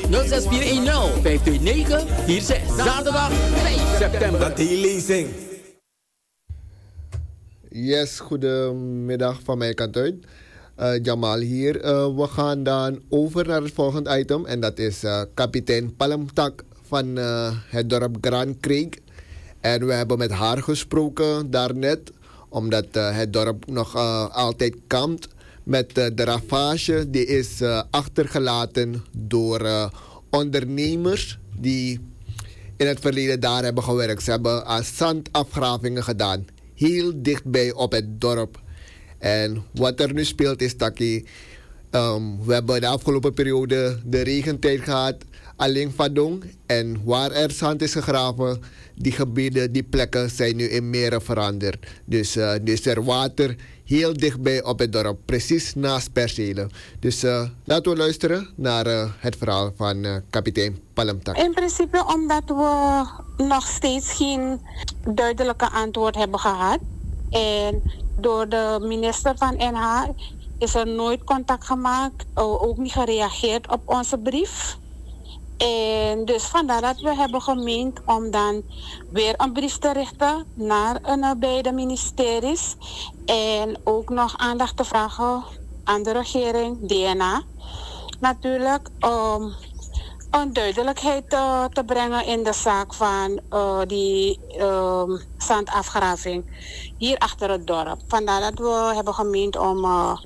06 410 529 Zaterdag 5 september. Dat die lezing. Yes, goedemiddag van mijn kant uit. Jamal hier. We gaan dan over naar het volgende item. En dat is kapitein Palmtak van het dorp Grand Creek. En we hebben met haar gesproken daarnet. Omdat het dorp nog altijd kampt met de ravage. Die is achtergelaten door ondernemers die in het verleden daar hebben gewerkt. Ze hebben aan zandafgravingen gedaan. Heel dichtbij op het dorp. En wat er nu speelt is dat we hebben de afgelopen periode de regentijd gehad. Alleen Vadong. En waar er zand is gegraven, die gebieden, die plekken zijn nu in meren veranderd. Dus is er water heel dichtbij op het dorp. Precies naast Percelen. Dus laten we luisteren naar het verhaal van kapitein Palmtak. In principe omdat we nog steeds geen duidelijke antwoord hebben gehad. En door de minister van NH is er nooit contact gemaakt. Ook niet gereageerd op onze brief. En dus vandaar dat we hebben gemeend om dan weer een brief te richten naar beide ministeries. En ook nog aandacht te vragen aan de regering, DNA. Natuurlijk om een duidelijkheid te brengen in de zaak van die zandafgraving hier achter het dorp. Vandaar dat we hebben gemeend om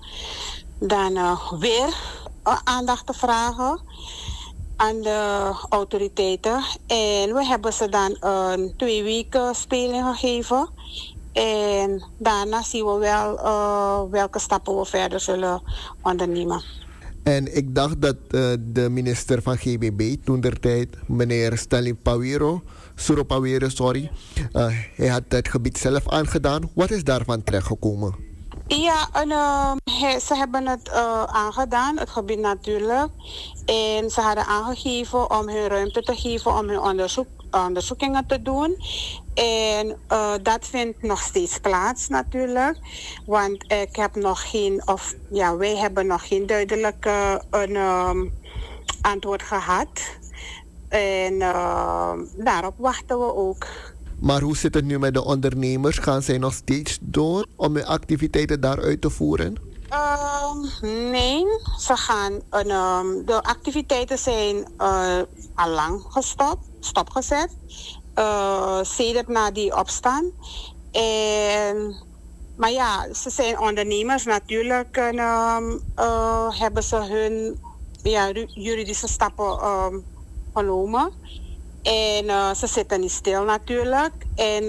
dan weer aandacht te vragen aan de autoriteiten. En we hebben ze dan een 2 weken speling gegeven. En daarna zien we wel welke stappen we verder zullen ondernemen. En ik dacht dat de minister van GBB toentertijd, meneer Stanley Pawero, Suro Pawero, sorry, hij had het gebied zelf aangedaan. Wat is daarvan terechtgekomen? Ja, ze hebben het aangedaan, het gebied natuurlijk. En ze hadden aangegeven om hun ruimte te geven om hun onderzoekingen te doen. En dat vindt nog steeds plaats natuurlijk. Want ik heb nog geen, wij hebben nog geen duidelijke antwoord gehad. En daarop wachten we ook. Maar hoe zit het nu met de ondernemers? Gaan zij nog steeds door om hun activiteiten daar uit te voeren? Nee, ze gaan. De activiteiten zijn al lang stopgezet. Sedert na die opstand. Maar ja, ze zijn ondernemers natuurlijk. Hebben ze hun juridische stappen genomen. En ze zitten niet stil natuurlijk. En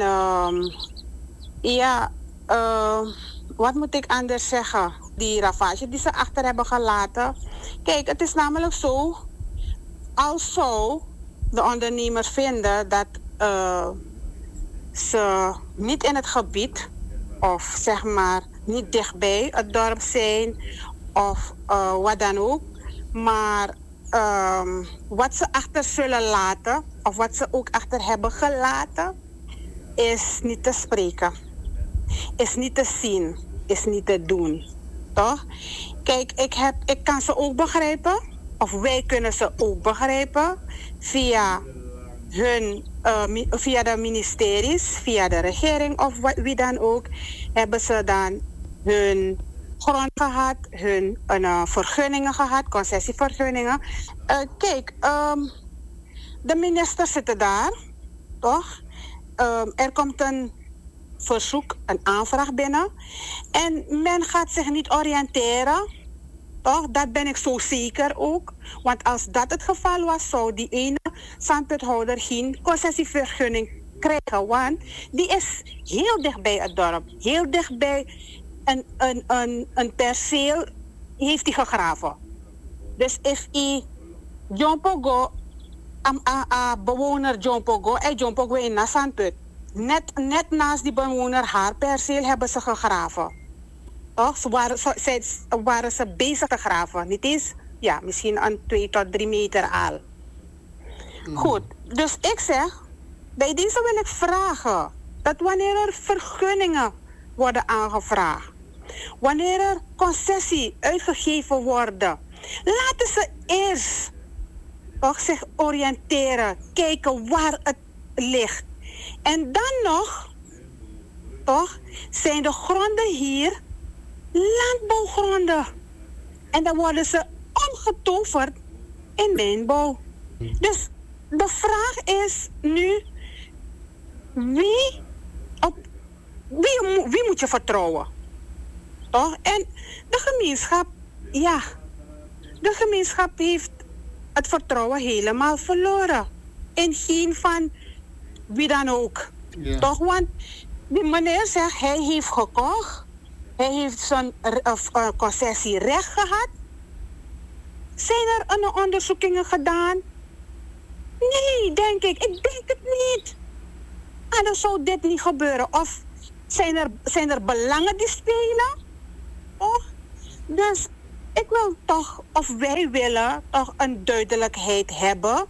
wat moet ik anders zeggen? Die ravage die ze achter hebben gelaten. Kijk, het is namelijk zo. Als zo de ondernemers vinden dat ze niet in het gebied of zeg maar niet dichtbij het dorp zijn of wat dan ook. Maar wat ze achter zullen laten, of wat ze ook achter hebben gelaten, is niet te spreken. Is niet te zien. Is niet te doen. Toch? Kijk, ik kan ze ook begrijpen. Of wij kunnen ze ook begrijpen. Via de ministeries, via de regering of wie dan ook. Hebben ze dan hun grond gehad, hun vergunningen gehad, concessievergunningen. Kijk, de ministers zitten daar, toch? Er komt een verzoek, een aanvraag binnen. En men gaat zich niet oriënteren, toch? Dat ben ik zo zeker ook. Want als dat het geval was, zou die ene zandputhouder geen concessievergunning krijgen. Want die is heel dichtbij het dorp, heel dichtbij een perceel heeft hij gegraven. Dus if hij Jompogo, bewoner Jompogo, Jompogo in Nassanput, net naast die bewoner haar perceel hebben ze gegraven. Toch? Waren ze bezig te graven. Niet eens, misschien een 2 tot 3 meter al. Goed, dus ik zeg, bij deze wil ik vragen dat wanneer er vergunningen worden aangevraagd, wanneer er concessie uitgegeven worden, laten ze eerst toch zich oriënteren, kijken waar het ligt. En dan nog, toch, zijn de gronden hier landbouwgronden. En dan worden ze omgetoverd in mijnbouw. Dus de vraag is nu, wie moet je vertrouwen? Toch? En de gemeenschap, ja, de gemeenschap heeft het vertrouwen helemaal verloren. In geen van wie dan ook. Ja. Toch? Want die meneer zegt, hij heeft gekocht. Hij heeft zijn concessierecht gehad. Zijn er onderzoekingen gedaan? Nee, denk ik. Ik denk het niet. Anders zou dit niet gebeuren. Of zijn er belangen die spelen? Toch? Dus ik wil toch, of wij willen toch een duidelijkheid hebben.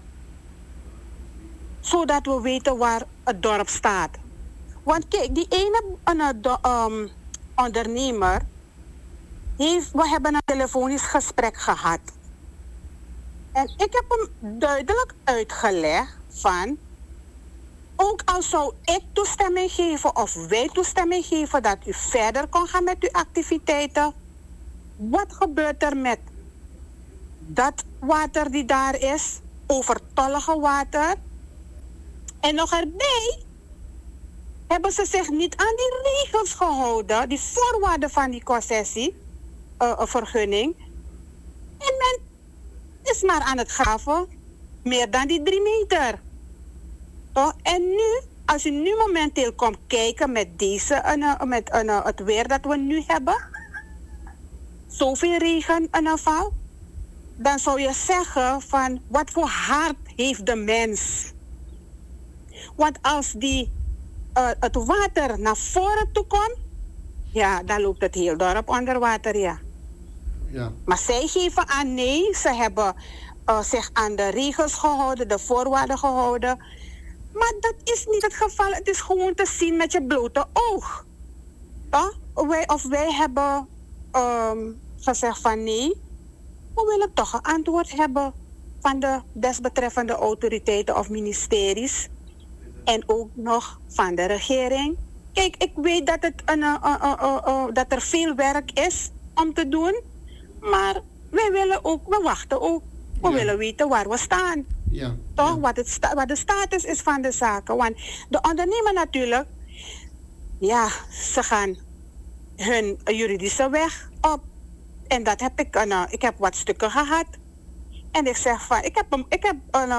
Zodat we weten waar het dorp staat. Want kijk, die ene ondernemer, we hebben een telefonisch gesprek gehad. En ik heb hem duidelijk uitgelegd van, ook al zou ik toestemming geven of wij toestemming geven dat u verder kan gaan met uw activiteiten, wat gebeurt er met dat water die daar is, overtollige water? En nog erbij hebben ze zich niet aan die regels gehouden, die voorwaarden van die concessievergunning. En men is maar aan het graven, meer dan die 3 meter. Toch? En nu, als u nu momenteel komt kijken met het weer dat we nu hebben, zoveel regen en val, dan zou je zeggen van, wat voor hart heeft de mens? Want als het water naar voren toe komt, ja, dan loopt het heel dorp onder water, ja. Ja. Maar zij geven aan nee, ze hebben zich aan de regels gehouden, de voorwaarden gehouden. Maar dat is niet het geval. Het is gewoon te zien met je blote oog. Ja? Wij hebben gezegd van nee, we willen toch een antwoord hebben van de desbetreffende autoriteiten of ministeries. En ook nog van de regering. Kijk, ik weet dat, dat er veel werk is om te doen. Maar we wachten ook. We willen weten waar we staan. Ja. Toch? Ja. Wat de status is van de zaken. Want de ondernemer natuurlijk, ja, ze gaan hun juridische weg op. En dat heb ik heb wat stukken gehad. En ik zeg van, ik heb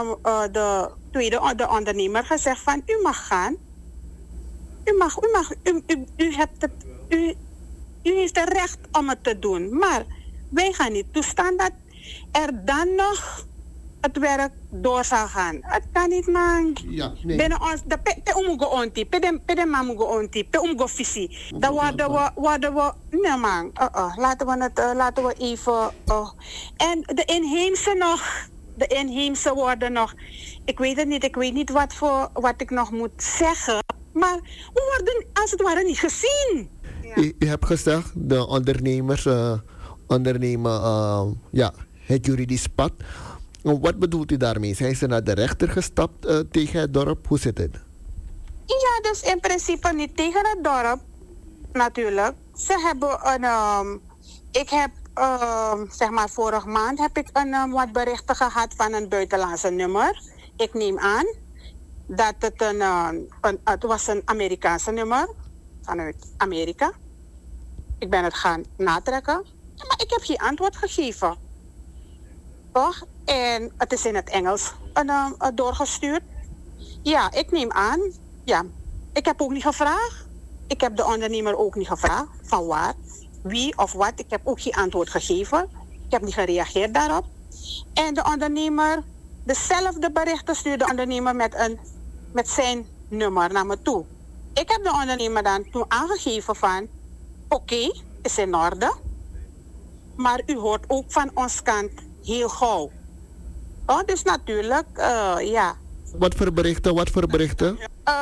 de ondernemer gezegd van, u mag gaan. U heeft het recht om het te doen. Maar wij gaan niet toestaan dat er dan nog het werk door zal gaan. Het kan niet, man. Ja, nee. Binnen ons, pe umugo onti, pe mamugo onti, pe umugo visie. Dan worden we, nee man, laten we even, en de inheemse worden nog, ik weet het niet, ik weet niet wat ik nog moet zeggen, maar we worden als het ware niet gezien. Ja. U hebt gezegd, de ondernemers ondernemen het juridisch pad. Wat bedoelt u daarmee? Zijn ze naar de rechter gestapt tegen het dorp? Hoe zit het? Ja, dus in principe niet tegen het dorp, natuurlijk. Ze hebben ik heb, zeg maar vorige maand heb ik wat berichten gehad van een buitenlandse nummer. Ik neem aan dat het was een Amerikaanse nummer, vanuit Amerika. Ik ben het gaan natrekken, maar ik heb geen antwoord gegeven. Toch? En het is in het Engels doorgestuurd. Ja, ik neem aan. Ja, ik heb ook niet gevraagd. Ik heb de ondernemer ook niet gevraagd. Van waar, wie of wat. Ik heb ook geen antwoord gegeven. Ik heb niet gereageerd daarop. En de ondernemer, dezelfde berichten stuurde de ondernemer met zijn nummer naar me toe. Ik heb de ondernemer dan toen aangegeven van, oké, is in orde. Maar u hoort ook van ons kant heel gauw. Oh, dus natuurlijk, ja. Wat voor berichten?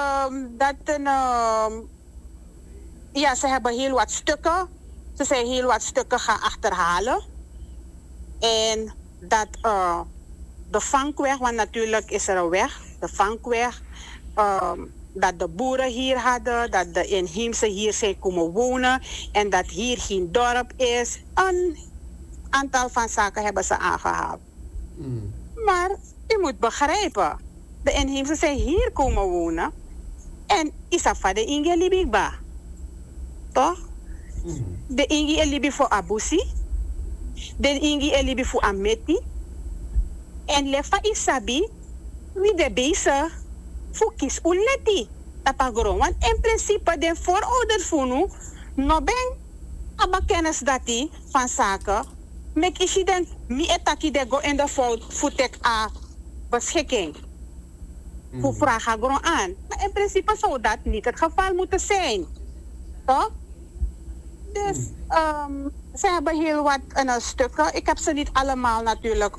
Ja, ze hebben heel wat stukken. Ze zijn heel wat stukken gaan achterhalen. En dat de vankweg, want natuurlijk is er een weg, de vankweg, dat de boeren hier hadden, dat de inheemse hier zijn komen wonen en dat hier geen dorp is. Een aantal van zaken hebben ze aangehaald. Maar u moet begrijpen, de inheemse zijn hier komen wonen en isafa de inge libigba. Toch? De inge libi voor Abusi, de inge libi voor Ameti en lefa isabi wie de bezig voor kies uleti. Tapagoro, want in principe de voorouders van u no ben aba kennis dati van zaken. Mek isi den mi etaki de go in de voetek a beschikking. Voor vragen gewoon aan. Maar in principe zou dat niet het geval moeten zijn. Toch? Dus ze hebben heel wat stukken. Ik heb ze niet allemaal natuurlijk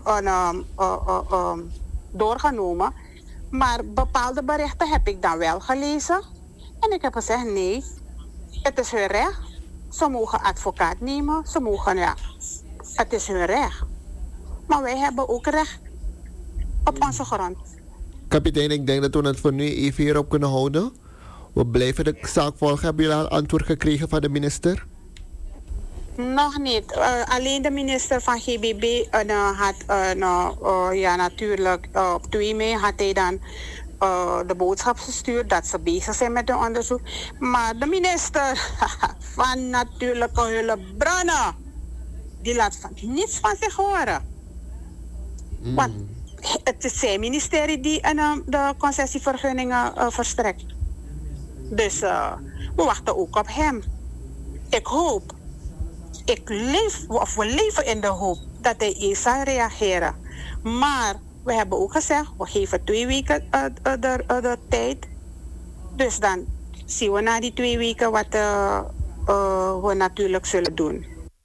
doorgenomen. Maar bepaalde berichten heb ik dan wel gelezen. En ik heb gezegd, nee, het is hun recht. Ze mogen advocaat nemen. Ze mogen, ja, het is hun recht. Maar wij hebben ook recht op onze grond. Kapitein, ik denk dat we het voor nu even hierop kunnen houden. We blijven de zaak volgen. Hebben jullie al antwoord gekregen van de minister? Nog niet. Alleen de minister van GBB had ja, natuurlijk op 2 mei had hij dan de boodschap gestuurd dat ze bezig zijn met een onderzoek. Maar de minister van natuurlijke hulpbronnen, die laat niets van zich horen. Want het is zijn ministerie die de concessievergunningen verstrekt. Dus we wachten ook op hem. Ik hoop. We leven in de hoop dat hij eens zal reageren. Maar we hebben ook gezegd, we geven 2 weken de tijd. Dus dan zien we na die 2 weken wat we natuurlijk zullen doen.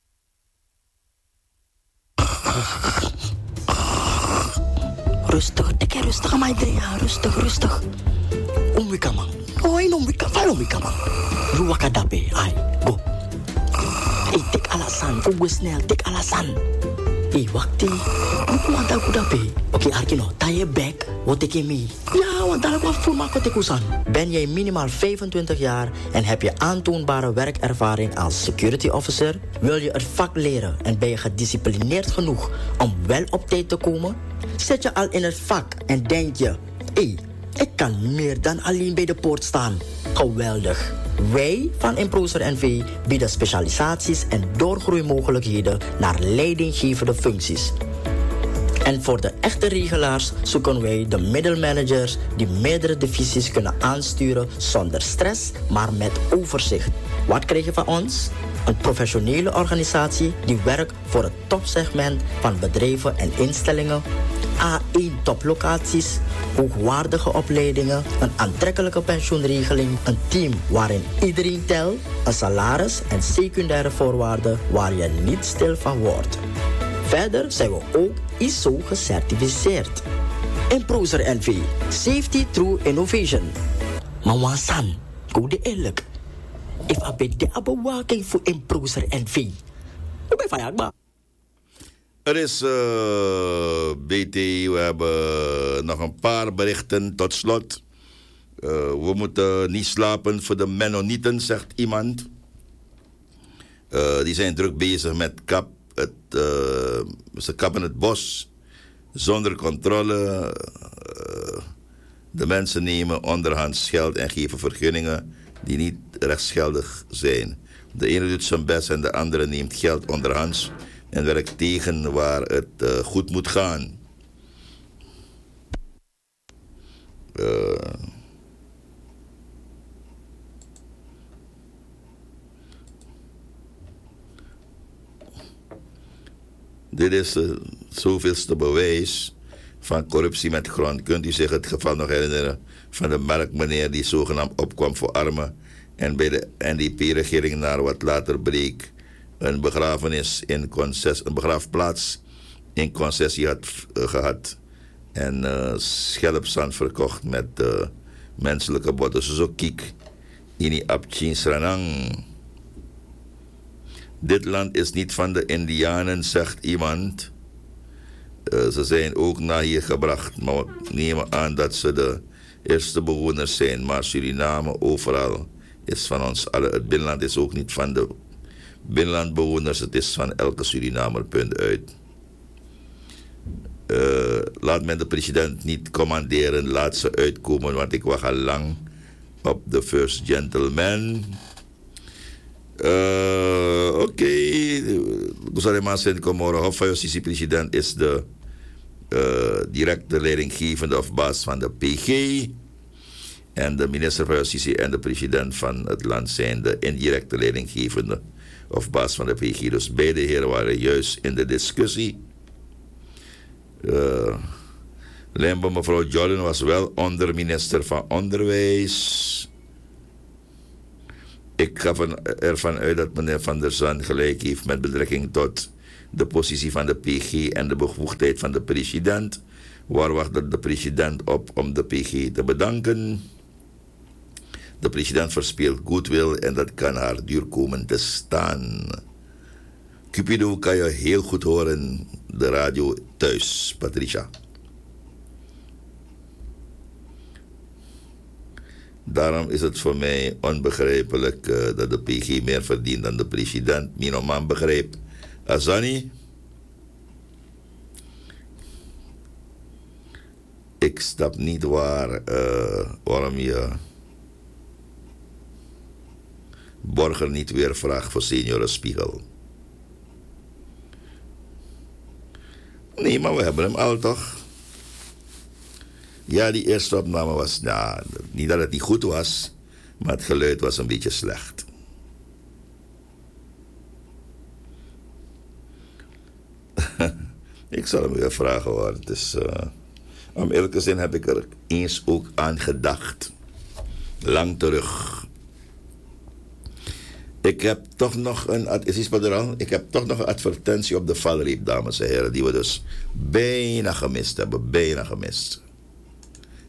Rustig, dikke rustig, Maidrea. Rustig. Omwika man. Omwika man. Ruwaka dape, ai, go. Hey, tik alasan, fugu snel, tik alasan. Hey, wakti, ik moet dat goed hebben. Oké, Arkino, tie je back, wat ik in mee. Ja, want daar wat voel maken tekusan. Ben jij minimaal 25 jaar en heb je aantoonbare werkervaring als security officer? Wil je het vak leren en ben je gedisciplineerd genoeg om wel op tijd te komen? Zit je al in het vak en denk je, hey, ik kan meer dan alleen bij de poort staan. Geweldig. Wij van Improser NV bieden specialisaties en doorgroeimogelijkheden naar leidinggevende functies. En voor de echte regelaars zoeken wij de middelmanagers die meerdere divisies kunnen aansturen zonder stress, maar met overzicht. Wat krijg je van ons? Een professionele organisatie die werkt voor het topsegment van bedrijven en instellingen. A1 toplocaties, hoogwaardige opleidingen, een aantrekkelijke pensioenregeling, een team waarin iedereen telt, een salaris en secundaire voorwaarden waar je niet stil van wordt. Verder zijn we ook ISO gecertificeerd. Improser NV, Safety Through Innovation. Mawasan, goede eerlijk. If I be de abewaking voor Improser NV. Hoe ben je van Er is BT, we hebben nog een paar berichten tot slot. We moeten niet slapen voor de Mennonieten, zegt iemand. Die zijn druk bezig met ze kappen het bos zonder controle. De mensen nemen onderhands geld en geven vergunningen die niet rechtsgeldig zijn. De ene doet zijn best en de andere neemt geld onderhands en werkt tegen waar het goed moet gaan. Dit is het zoveelste bewijs van corruptie met grond. Kunt u zich het geval nog herinneren van de melkmeneer die zogenaamd opkwam voor armen en bij de NDP-regering naar wat later bleek een begraafplaats in concessie had gehad en schelpzand verkocht met menselijke botten. Zo kiek in die Abchin Sranang. Dit land is niet van de Indianen, zegt iemand. Ze zijn ook naar hier gebracht, maar we nemen aan dat ze de eerste bewoners zijn. Maar Suriname overal is van ons allen. Het binnenland is ook niet van de binnenlandbewoners, het is van elke Surinamer, punt uit. Laat men de president niet commanderen, laat ze uitkomen, want ik wacht al lang op de first gentleman. Oké, Guzarema Sint-Comoro, Hof van Justitie president is de directe leidinggevende of baas van de PG. En de minister van Justitie en de president van het land zijn de indirecte leidinggevende of baas van de PG. Dus beide heren waren juist in de discussie. Lembo, mevrouw Jordan was wel onderminister van Onderwijs. Ik ga ervan uit dat meneer Van der Zan gelijk heeft met betrekking tot de positie van de PG en de bevoegdheid van de president. Waar wacht de president op om de PG te bedanken? De president verspeelt goodwill en dat kan haar duur komen te staan. Cupido kan je heel goed horen, de radio thuis, Patricia. Daarom is het voor mij onbegrijpelijk dat de PG meer verdient dan de president. Minoman begrijpt. Azani? Ik snap niet waarom je Borger niet weer vraagt voor seniorenspiegel. Nee, maar we hebben hem al toch? Ja, die eerste opname was, nou, niet dat het niet goed was, maar het geluid was een beetje slecht. Ik zal hem weer vragen hoor. Het is, om eerlijk te zijn heb ik er eens ook aan gedacht. Lang terug. Ik heb toch nog een advertentie op de valreep, dames en heren, die we dus bijna gemist hebben. Bijna gemist.